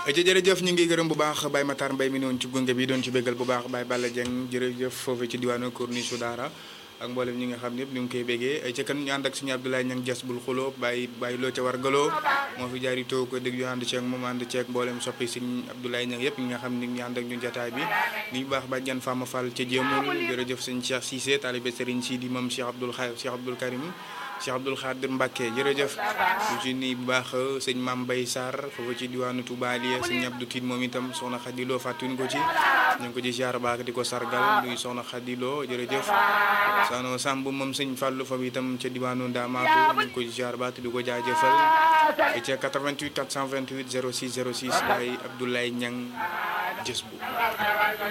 jërëjëf ñu ngi gërëm bu baax Baye Matar Mbaye mi noonu ci gunge bi doon ci béggal bu baax Baye Balla Dieng jërëjëf foofu ci diwaanu Corniche su Daara ak mboolem ñi nga xam ne yëpp ñu ngi koy béggee ca kan ñu ànd ak suñu Abdoulaye Niang jas bul xuloo bàyyi loo ca war galoo moo fi jaari toog ko dégg yu ànd ceeg moom ànd ceeg mboolem soppi suñu Abdoulaye Niang yëpp ñi nga xam ne ñu ànd ak ñun jataay bi ni bu baax ba jan Fama Fall ca jéemul jërëjëf sëñ Cheikh Cissé talibé Serigne Sidi moom Cheikh Abdoul Karim Cheikh Abdoul Khadir Mbacke jërëjëf ñu ci nii bu baax sëñ Mame Mbaye Sarr foofu ci diwaanu Touba Aliya sëñ Abdou Tine moom itam soxna Khadilo fàttuñ ko ci ñu ngi ko ci ziar baax di ko sargal nuy soxna Khadilo jërëjëf soxna Samb moom sëñ Fallou foofu itam ca diwaanu Ndamatou ñu ngi ko ci ziar baax di ko jaajëfal ca 88 428 06 06 Baye Abdoulaye Niang jës bu